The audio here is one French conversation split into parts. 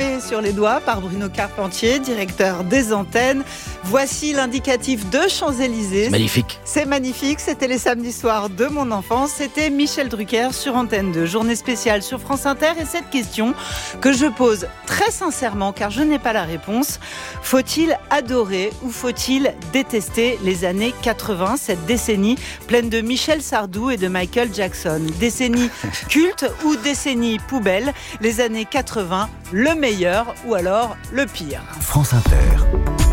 tapé sur les doigts par Bruno Carpentier, directeur des antennes. Voici l'indicatif de Champs-Élysées. C'est magnifique. C'est magnifique, c'était les samedis soirs de mon enfance. C'était Michel Drucker sur Antenne 2, journée spéciale sur France Inter. Et cette question que je pose très sincèrement, car je n'ai pas la réponse, faut-il adorer ou faut-il détester les années 80, cette décennie pleine de Michel Sardou et de Michael Jackson? Décennie culte ou décennie poubelle? Les années 80, le meilleur ou alors le pire? France Inter,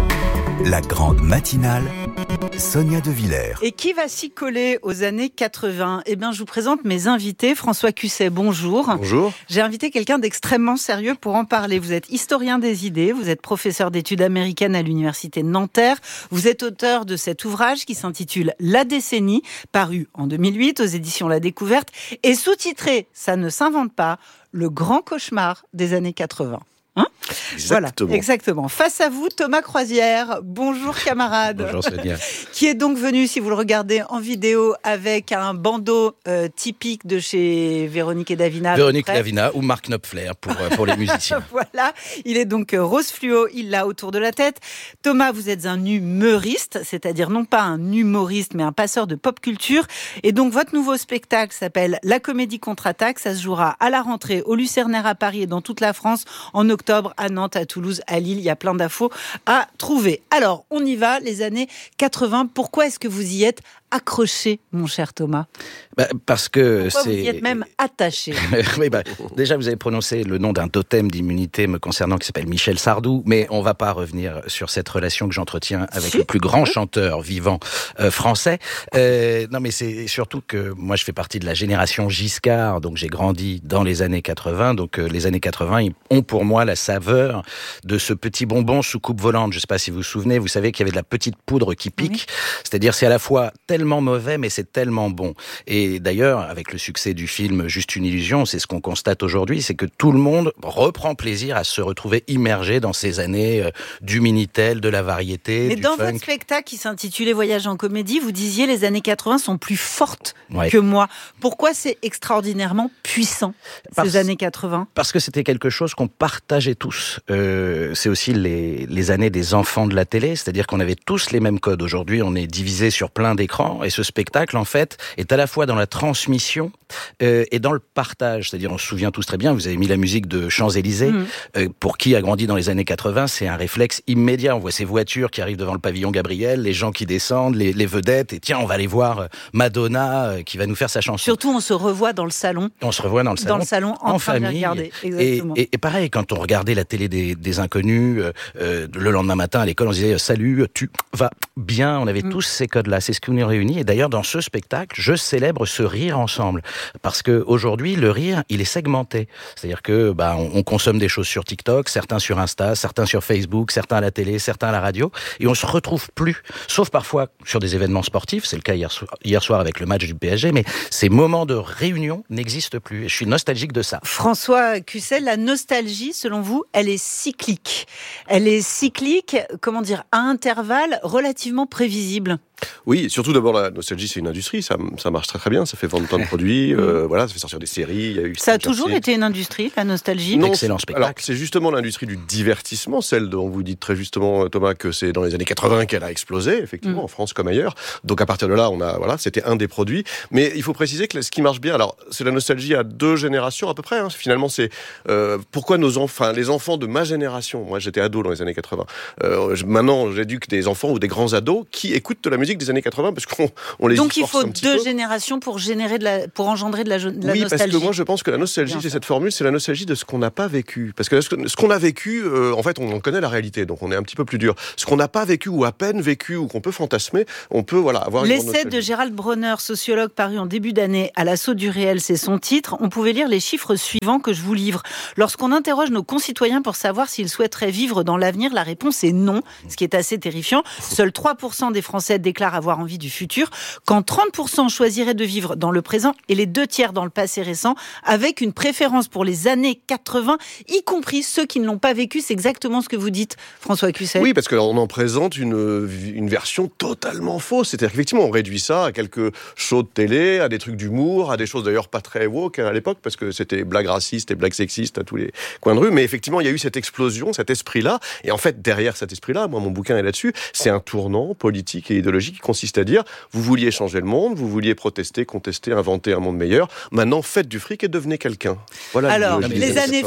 la grande matinale, Sonia De Villers. Et qui va s'y coller aux années 80? Eh bien, je vous présente mes invités. François Cusset, bonjour. Bonjour. J'ai invité quelqu'un d'extrêmement sérieux pour en parler. Vous êtes historien des idées, vous êtes professeur d'études américaines à l'université de Nanterre. Vous êtes auteur de cet ouvrage qui s'intitule La décennie, paru en 2008 aux éditions La Découverte et sous-titré, ça ne s'invente pas, le grand cauchemar des années 80. Exactement. Voilà, exactement. Face à vous, Thomas Croisière. Bonjour camarade. Bonjour Sonia. Qui est donc venu, si vous le regardez en vidéo, avec un bandeau typique de chez Véronique et Davina. Véronique Davina ou Marc Knopfler pour les musiciens. Voilà, il est donc rose fluo, il l'a autour de la tête. Thomas, vous êtes un humoriste, c'est-à-dire non pas un humoriste, mais un passeur de pop culture. Et donc votre nouveau spectacle s'appelle La Comédie contre-attaque. Ça se jouera à la rentrée au Lucernaire à Paris et dans toute la France en octobre, à Nantes, à Toulouse, à Lille. Il y a plein d'infos à trouver. Alors, on y va, les années 80. Pourquoi est-ce que vous y êtes accroché, mon cher Thomas? Parce que pourquoi c'est... vous y êtes même attaché? Oui, déjà, vous avez prononcé le nom d'un totem d'immunité me concernant qui s'appelle Michel Sardou, mais on va pas revenir sur cette relation que j'entretiens avec le plus grand chanteur vivant français. Non, mais c'est surtout que moi, je fais partie de la génération Giscard, donc j'ai grandi dans les années 80. Donc les années 80 ils ont pour moi la saveur de ce petit bonbon sous coupe volante. Je sais pas si vous vous souvenez, vous savez qu'il y avait de la petite poudre qui pique. Oui. C'est-à-dire, c'est à la fois tellement mauvais, mais c'est tellement bon. Et d'ailleurs, avec le succès du film Juste une illusion, c'est ce qu'on constate aujourd'hui, c'est que tout le monde reprend plaisir à se retrouver immergé dans ces années du Minitel, de la variété, mais du dans funk. votre spectacle qui s'intitulait Voyage en comédie, vous disiez les années 80 sont plus fortes que moi. Pourquoi c'est extraordinairement puissant, ces années 80? Parce que c'était quelque chose qu'on partageait tous. C'est aussi les années des enfants de la télé, c'est-à-dire qu'on avait tous les mêmes codes. Aujourd'hui, on est divisé sur plein d'écrans, et ce spectacle, en fait, est à la fois dans la transmission et dans le partage. C'est-à-dire, on se souvient tous très bien, vous avez mis la musique de Champs-Élysées. Pour qui a grandi dans les années 80, c'est un réflexe immédiat. On voit ces voitures qui arrivent devant le pavillon Gabriel, les gens qui descendent, les vedettes, et tiens, on va aller voir Madonna qui va nous faire sa chanson. Surtout, on se revoit dans le salon. On se revoit dans le salon en train famille. De regarder. Exactement. Et pareil, quand on regardait la télé des inconnus, le lendemain matin à l'école, on se disait « Salut, tu vas bien ?» On avait tous ces codes-là. C'est ce qui nous réunit. Et d'ailleurs, dans ce spectacle, je célèbre ce rire ensemble. Parce qu'aujourd'hui, le rire, il est segmenté. C'est-à-dire que on consomme des choses sur TikTok, certains sur Insta, certains sur Facebook, certains à la télé, certains à la radio, et on se retrouve plus. Sauf parfois sur des événements sportifs, c'est le cas hier soir avec le match du PSG, mais ces moments de réunion n'existent plus. Et je suis nostalgique de ça. François Cusset, la nostalgie, selon vous, elle est cyclique. Elle est cyclique, à intervalles relativement prévisibles. Oui, surtout d'abord la nostalgie, c'est une industrie, ça marche très très bien, ça fait vendre plein de produits, ça fait sortir des séries. Il y a eu ça a toujours été une industrie, la nostalgie. Non, excellent spectacle. Alors c'est justement l'industrie du divertissement, celle dont vous dites très justement Thomas que c'est dans les années 80 qu'elle a explosé, effectivement en France comme ailleurs. Donc à partir de là, c'était un des produits. Mais il faut préciser que ce qui marche bien, alors c'est la nostalgie à 2 générations à peu près. Finalement, c'est pourquoi les enfants de ma génération. Moi, j'étais ado dans les années 80. Maintenant, j'éduque des enfants ou des grands ados qui écoutent de la musique des années 80 parce qu'on les donc il faut un petit peu. 2 générations pour engendrer de la nostalgie. Oui, parce que moi je pense que la nostalgie, c'est cette formule, c'est la nostalgie de ce qu'on n'a pas vécu. Parce que ce qu'on a vécu, en fait, on connaît la réalité, donc on est un petit peu plus dur. Ce qu'on n'a pas vécu ou à peine vécu ou qu'on peut fantasmer, on peut avoir une grande nostalgie. L'essai de Gérald Bronner, sociologue, paru en début d'année à l'assaut du réel, c'est son titre. On pouvait lire les chiffres suivants que je vous livre. Lorsqu'on interroge nos concitoyens pour savoir s'ils souhaiteraient vivre dans l'avenir, la réponse est non, ce qui est assez terrifiant. Seuls 3% des Français déclarent déclarent avoir envie du futur, quand 30% choisiraient de vivre dans le présent et les 2/3 dans le passé récent, avec une préférence pour les années 80, y compris ceux qui ne l'ont pas vécu. C'est exactement ce que vous dites, François Cusset. Oui, parce qu'on en présente une version totalement fausse. C'est-à-dire qu'effectivement, on réduit ça à quelques shows de télé, à des trucs d'humour, à des choses d'ailleurs pas très woke à l'époque, parce que c'était blagues racistes et blagues sexistes à tous les coins de rue. Mais effectivement, il y a eu cette explosion, cet esprit-là. Et en fait, derrière cet esprit-là, moi, mon bouquin est là-dessus, c'est un tournant politique et idéologique qui consiste à dire, vous vouliez changer le monde, vous vouliez protester, contester, inventer un monde meilleur. Maintenant, faites du fric et devenez quelqu'un. Voilà. Alors, les années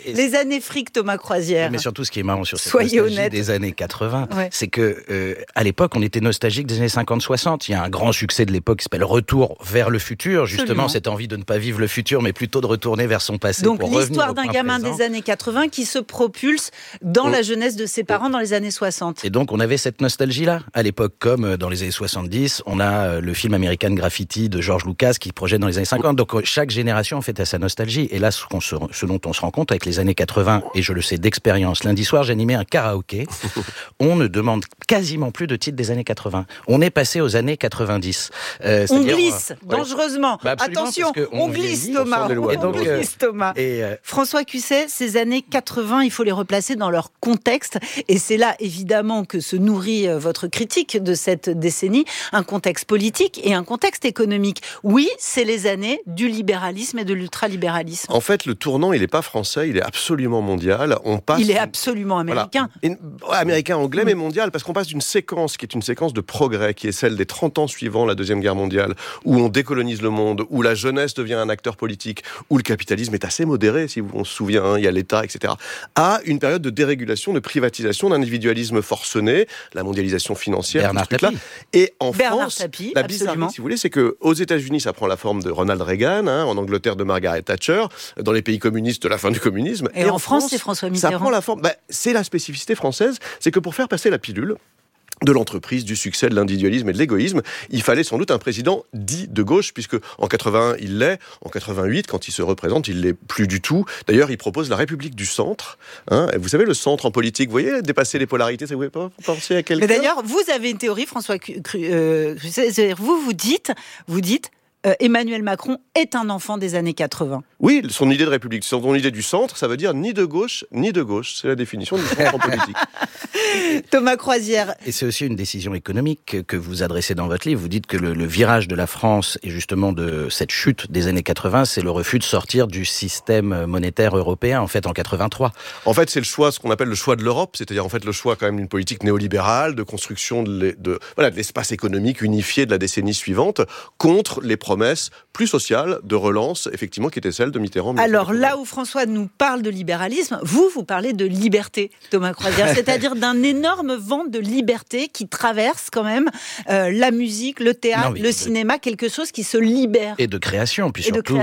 fric, Thomas Croisière. Mais surtout, ce qui est marrant sur cette Soyez nostalgie honnête. des années 80, c'est que à l'époque, on était nostalgique des années 50-60. Il y a un grand succès de l'époque qui s'appelle Retour vers le futur. Justement, Absolument. cette envie de ne pas vivre le futur, mais plutôt de retourner vers son passé. Donc pour l'histoire revenir au d'un point gamin présent. des années 80 qui se propulse dans la jeunesse de ses parents dans les années 60. Et donc, on avait cette nostalgie-là. À l'époque, comme dans les années 70, on a le film American Graffiti de George Lucas qui projette dans les années 50. Donc, chaque génération, en fait, a sa nostalgie. Et là, ce dont on se rend compte avec les années 80, et je le sais d'expérience, lundi soir, j'animais un karaoké. On ne demande quasiment plus de titres des années 80. On est passé aux années 90. On glisse dangereusement. Bah absolument, Attention, parce que on glisse, vieillit, Thomas. on s'en éloigne. On glisse, Thomas. François Cusset, ces années 80, il faut les replacer dans leur contexte. Et c'est là, évidemment, que se nourrit votre critique de cette décennie. Un contexte politique et un contexte économique. Oui, c'est les années du libéralisme et de l'ultralibéralisme. En fait, le tournant, il n'est pas français, il est absolument mondial. Il est absolument américain. Voilà. Américain, anglais, mais mondial, parce qu'on passe d'une séquence qui est une séquence de progrès, qui est celle des 30 ans suivant la Deuxième Guerre mondiale, où on décolonise le monde, où la jeunesse devient un acteur politique, où le capitalisme est assez modéré, si on se souvient, il y a l'État, etc., à une période de dérégulation, de privatisation, d'individualisme forcené, la mondialisation financière, Bernard tout ce truc-là. Tapie. Et en Bernard France, Tapie, la absolument. bizarrerie, si vous voulez, c'est qu'aux États-Unis, ça prend la forme de Ronald Reagan, en Angleterre de Margaret Thatcher, dans les pays communistes de la fin du communisme. Et en France, c'est François Mitterrand. Ça prend la forme. C'est la spécificité française, c'est que pour faire passer la pilule de l'entreprise, du succès, de l'individualisme et de l'égoïsme, il fallait sans doute un président dit de gauche, puisque en 81, il l'est. En 88, quand il se représente, il l'est plus du tout. D'ailleurs, il propose la République du centre. Vous savez, le centre en politique, vous voyez, dépasser les polarités, ça vous fait pas penser à quelqu'un ? Mais d'ailleurs, vous avez une théorie, François Cusset, vous dites, Emmanuel Macron est un enfant des années 80. Oui, son idée de République, son idée du centre, ça veut dire ni de gauche, ni de gauche. C'est la définition du centre en politique. Thomas Croisière. Et c'est aussi une décision économique que vous adressez dans votre livre. Vous dites que le virage de la France et justement de cette chute des années 80, c'est le refus de sortir du système monétaire européen, en fait, en 83. En fait, c'est le choix, ce qu'on appelle le choix de l'Europe, c'est-à-dire en fait le choix quand même d'une politique néolibérale, de construction de l'espace économique unifié de la décennie suivante, contre les promesses plus sociales de relance, effectivement, qui étaient celles de Mitterrand. Alors là où François nous parle de libéralisme, vous parlez de liberté, Thomas Croisière, c'est-à-dire d'un énorme vent de liberté qui traverse quand même la musique, le théâtre, le cinéma, quelque chose qui se libère. Et de création, puis surtout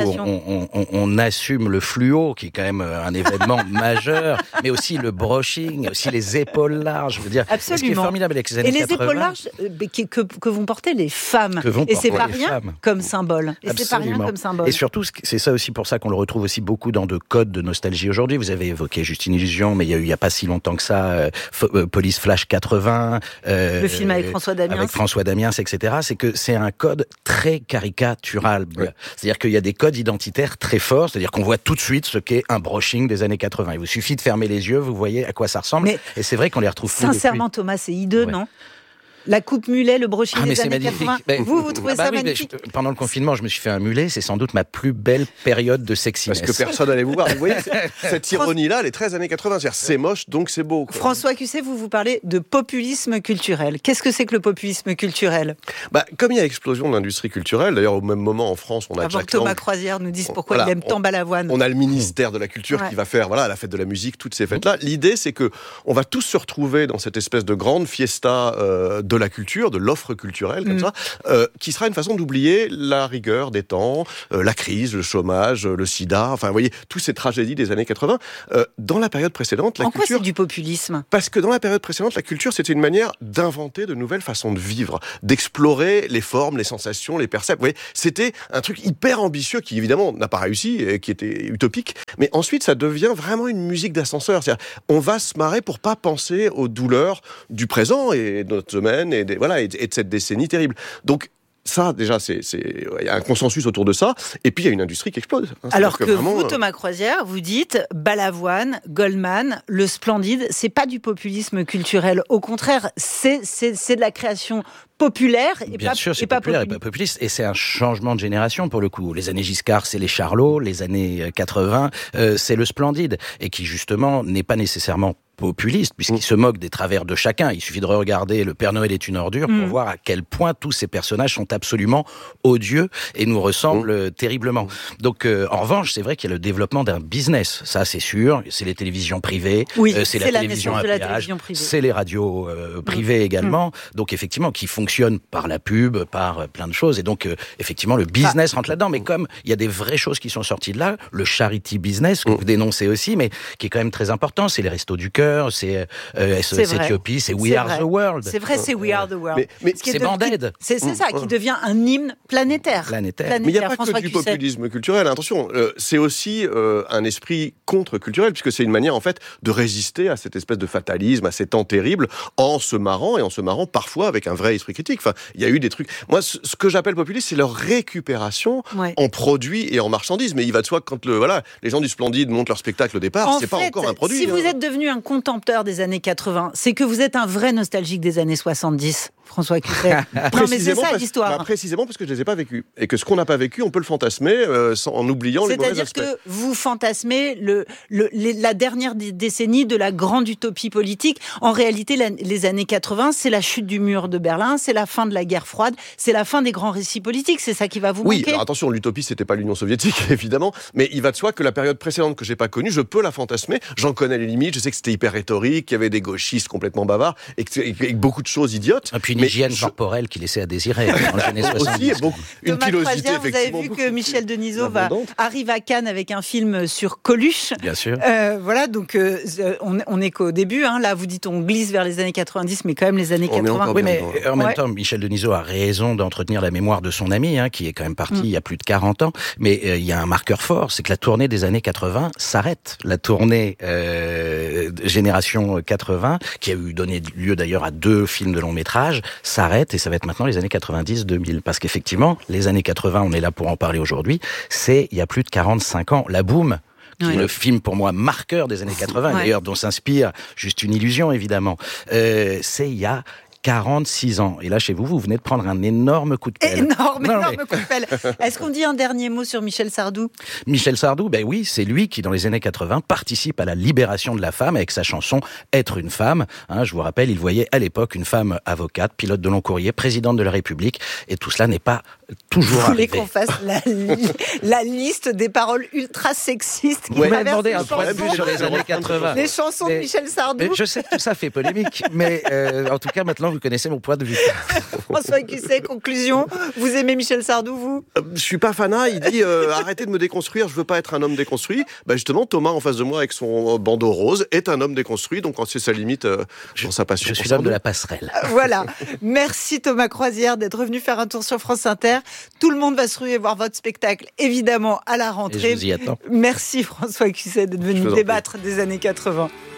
on assume le fluo, qui est quand même un événement majeur, mais aussi le brushing, aussi les épaules larges, je veux dire. Absolument. Ce qui est formidable avec ces années 80. Et les épaules larges que vont porter les femmes. Et c'est pas rien comme symbole. Et c'est pas rien comme symbole. Et surtout, c'est ça aussi pour ça qu'on le retrouve aussi beaucoup dans de codes de nostalgie aujourd'hui. Vous avez évoqué Juste une illusion, mais il y a pas si longtemps que ça, Police Flash 80. Le film avec François Damiens. Avec François Damiens, etc. C'est que c'est un code très caricatural. Ouais. C'est-à-dire qu'il y a des codes identitaires très forts. C'est-à-dire qu'on voit tout de suite ce qu'est un brushing des années 80. Il vous suffit de fermer les yeux, vous voyez à quoi ça ressemble. Et c'est vrai qu'on les retrouve plus. Sincèrement, Thomas, c'est hideux, non ? La coupe mulet, le brushing des années 80. Vous trouvez ça magnifique ? Pendant le confinement, je me suis fait un mulet. C'est sans doute ma plus belle période de sexiness. Parce que personne n'allait vous voir. Vous voyez, cette ironie-là, elle est très années 80. C'est-à-dire, c'est moche, donc c'est beau. Quoi. François Cusset, vous parlez de populisme culturel. Qu'est-ce que c'est que le populisme culturel ? Comme il y a explosion de l'industrie culturelle, d'ailleurs, au même moment, en France, on a Avant que Thomas Croisière nous dise pourquoi il aime tant Balavoine. On a le ministère de la Culture qui va faire la fête de la musique, toutes ces fêtes-là. L'idée, c'est que on va tous se retrouver dans cette espèce de grande fiesta de la culture, de l'offre culturelle, comme ça, qui sera une façon d'oublier la rigueur des temps, la crise, le chômage, le sida, enfin, vous voyez, toutes ces tragédies des années 80. Dans la période précédente, la culture... En quoi c'est du populisme ? Parce que dans la période précédente, la culture, c'était une manière d'inventer de nouvelles façons de vivre, d'explorer les formes, les sensations, les percepts. Vous voyez, c'était un truc hyper ambitieux qui, évidemment, n'a pas réussi et qui était utopique. Mais ensuite, ça devient vraiment une musique d'ascenseur. C'est-à-dire, on va se marrer pour pas penser aux douleurs du présent et de notre semaine, Cohen et de cette décennie terrible. Donc, ça, déjà, il y a un consensus autour de ça. Et puis, il y a une industrie qui explose. Alors que vraiment, vous, Thomas Croisière, vous dites Balavoine, Goldman, Le Splendide, c'est pas du populisme culturel. Au contraire, c'est de la création populaire et bien sûr, c'est populaire et pas populiste. Et c'est un changement de génération pour le coup. Les années Giscard, c'est les Charlots. Les années 80, c'est Le Splendide. Et qui, justement, n'est pas nécessairement populiste, puisqu'il se moque des travers de chacun. Il suffit de regarder Le Père Noël est une ordure pour voir à quel point tous ces personnages sont absolument odieux et nous ressemblent terriblement. Donc, en revanche, c'est vrai qu'il y a le développement d'un business. Ça, c'est sûr. C'est les télévisions privées. C'est la télévision à péage. C'est les radios privées également. Donc, effectivement, qui fonctionnent par la pub, par plein de choses. Et donc, effectivement, le business rentre là-dedans. Mais comme il y a des vraies choses qui sont sorties de là, le charity business, que vous dénoncez aussi, mais qui est quand même très important, c'est les Restos du Cœur, c'est SOS Éthiopie, c'est We Are the World. C'est vrai, c'est We Are the World. Mais c'est Band-Aid. C'est ça, qui devient un hymne planétaire. Mais il n'y a pas que du populisme culturel. Attention, c'est aussi un esprit contre-culturel, puisque c'est une manière, en fait, de résister à cette espèce de fatalisme, à ces temps terribles, en se marrant parfois avec un vrai esprit critique. Enfin, il y a eu des trucs... Moi, ce que j'appelle populiste, c'est leur récupération en produits et en marchandises. Mais il va de soi que quand les gens du Splendide montent leur spectacle au départ, c'est pas encore un produit. Si vous êtes devenu un contempteur des années 80, c'est que vous êtes un vrai nostalgique des années 70, François Cusset. Non, mais c'est ça l'histoire. Précisément parce que je les ai pas vécus. Et que ce qu'on n'a pas vécu, on peut le fantasmer en oubliant les mauvais aspects. C'est-à-dire que vous fantasmez la dernière décennie de la grande utopie politique. En réalité, les années 80, c'est la chute du mur de Berlin, c'est la fin de la guerre froide, c'est la fin des grands récits politiques. C'est ça qui va vous manquer. Oui, alors attention, l'utopie, c'était pas l'Union soviétique, évidemment. Mais il va de soi que la période précédente que j'ai pas connue, je peux la fantasmer. J'en connais les limites. Je sais que c'était hyper rhétorique, qu'il y avait des gauchistes complètement bavards et beaucoup de choses idiotes. Et puis une hygiène corporelle qui laissait à désirer dans les années 70. Aussi, une pilosité, effectivement. Vous avez vu que Michel Denisot arrive à Cannes avec un film sur Coluche. Bien sûr. Voilà, donc on est qu'au début. Là, vous dites on glisse vers les années 90, mais quand même les années 80. Oui, mais en même temps, Michel Denisot a raison d'entretenir la mémoire de son ami, qui est quand même parti il y a plus de 40 ans. Mais il y a un marqueur fort, c'est que la tournée des années 80 s'arrête. La tournée Génération 80, qui a eu donné lieu d'ailleurs à 2 films de long métrage, s'arrête et ça va être maintenant les années 90-2000. Parce qu'effectivement, les années 80, on est là pour en parler aujourd'hui, c'est il y a plus de 45 ans. La Boum, qui est le film pour moi marqueur des années 80, d'ailleurs dont s'inspire Juste une illusion évidemment, c'est il y a 46 ans. Et là, chez vous, vous venez de prendre un énorme coup de pelle. Énorme coup de pelle. Est-ce qu'on dit un dernier mot sur Michel Sardou ? Michel Sardou, ben oui, c'est lui qui, dans les années 80, participe à la libération de la femme avec sa chanson « Être une femme ». Je vous rappelle, il voyait à l'époque une femme avocate, pilote de long courrier, présidente de la République. Et tout cela n'est pas toujours arrivé. Vous voulez qu'on fasse la liste des paroles ultra sexistes qui traversent demandé un point de vue sur les années 80. Les chansons de Michel Sardou. Je sais que tout ça fait polémique, mais en tout cas, maintenant, vous connaissez mon point de vue. François Cusset, conclusion. Vous aimez Michel Sardou, vous ? Je suis pas fanat. Il dit arrêtez de me déconstruire. Je veux pas être un homme déconstruit. Justement, Thomas en face de moi avec son bandeau rose est un homme déconstruit. Donc c'est sa limite dans sa passion. Je suis l'homme de la passerelle. Voilà. Merci Thomas Croisière d'être venu faire un tour sur France Inter. Tout le monde va se ruer voir votre spectacle, évidemment, à la rentrée. Et je vous y attends. Merci François Cusset d'être venu débattre des années 80.